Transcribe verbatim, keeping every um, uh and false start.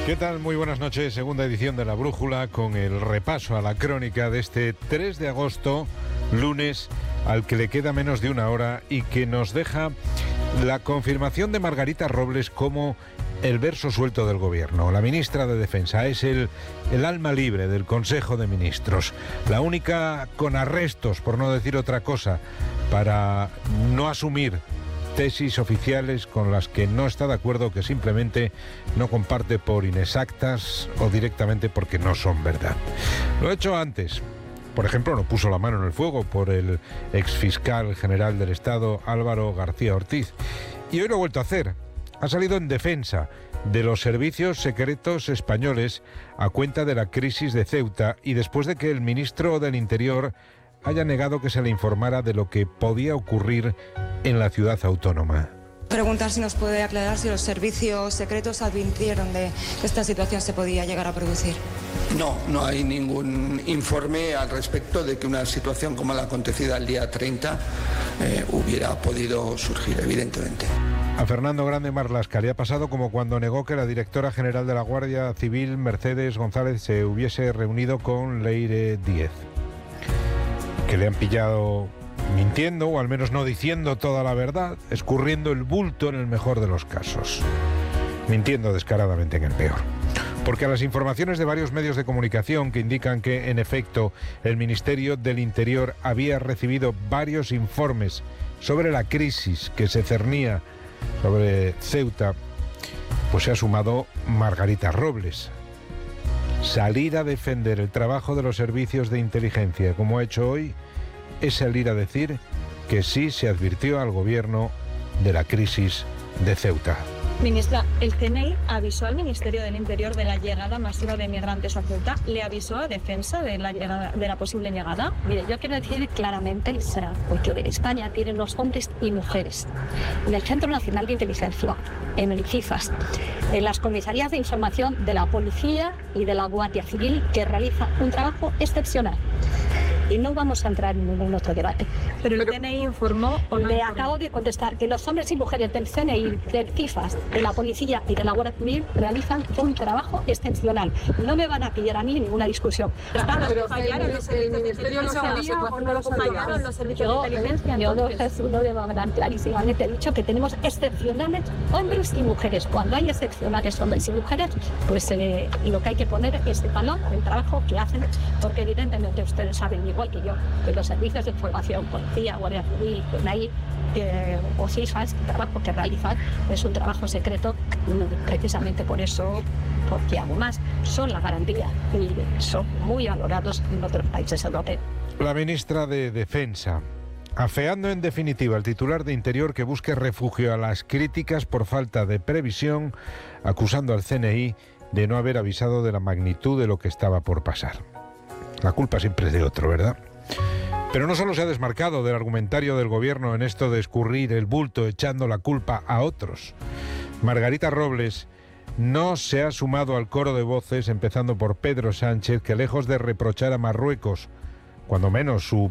¿Qué tal? Muy buenas noches. Segunda edición de La Brújula con el repaso a la crónica de este tres de agosto, lunes, al que le queda menos de una hora y que nos deja la confirmación de Margarita Robles como el verso suelto del gobierno. La ministra de Defensa es el, el alma libre del Consejo de Ministros, la única con arrestos, por no decir otra cosa, para no asumir tesis oficiales con las que no está de acuerdo, que simplemente no comparte por inexactas o directamente porque no son verdad. Lo ha hecho antes. Por ejemplo, no puso la mano en el fuego por el exfiscal general del Estado, Álvaro García Ortiz. Y hoy lo ha vuelto a hacer. Ha salido en defensa de los servicios secretos españoles a cuenta de la crisis de Ceuta y después de que el ministro del Interior haya negado que se le informara de lo que podía ocurrir en la ciudad autónoma. Preguntar si nos puede aclarar si los servicios secretos advirtieron de que esta situación se podía llegar a producir. No, no hay ningún informe al respecto de que una situación como la acontecida el día treinta eh, hubiera podido surgir, evidentemente. A Fernando Grande Marlaska le ha pasado como cuando negó que la directora general de la Guardia Civil, Mercedes González, se hubiese reunido con Leire Díez, que le han pillado mintiendo, o al menos no diciendo toda la verdad, escurriendo el bulto en el mejor de los casos, mintiendo descaradamente en el peor. Porque a las informaciones de varios medios de comunicación que indican que, en efecto, el Ministerio del Interior había recibido varios informes sobre la crisis que se cernía sobre Ceuta, pues se ha sumado Margarita Robles. Salir a defender el trabajo de los servicios de inteligencia, como ha hecho hoy, es salir a decir que sí se advirtió al gobierno de la crisis de Ceuta. Ministra, el C N I avisó al Ministerio del Interior de la llegada masiva de migrantes a Ceuta. ¿Le avisó a Defensa de la, llegada, de la posible llegada? Mire, yo quiero decir claramente, porque España tiene los hombres y mujeres en el Centro Nacional de Inteligencia, en el CIFAS, en las comisarías de información de la Policía y de la Guardia Civil, que realiza un trabajo excepcional. Y no vamos a entrar en ningún otro debate. Pero el Pero, C N I informó... O no le informó? Acabo de contestar que los hombres y mujeres del C N I, del CIFAS, de la Policía y de la Guardia Civil realizan un trabajo excepcional. No me van a pillar a mí ninguna discusión. Claro, pero fallaron los servicios de inteligencia o no los fallaron los servicios de inteligencia. Yo no, no debo hablar clarísimamente. He dicho que tenemos excepcionales hombres y mujeres. Cuando hay excepcionales hombres y mujeres, pues eh, lo que hay que poner es el valor del trabajo que hacen, porque evidentemente ustedes saben igual que yo, que los servicios de información, Policía, Guardia Civil, C N I eh, o CIFAS, el trabajo que realizan es un trabajo secreto, precisamente por eso, porque algo más, son la garantía y son muy valorados en otros países europeos. La ministra de Defensa, afeando en definitiva al titular de Interior que busque refugio a las críticas por falta de previsión, acusando al C N I de no haber avisado de la magnitud de lo que estaba por pasar. La culpa siempre es de otro, ¿verdad? Pero no solo se ha desmarcado del argumentario del gobierno en esto de escurrir el bulto echando la culpa a otros. Margarita Robles no se ha sumado al coro de voces, empezando por Pedro Sánchez, que lejos de reprochar a Marruecos, cuando menos su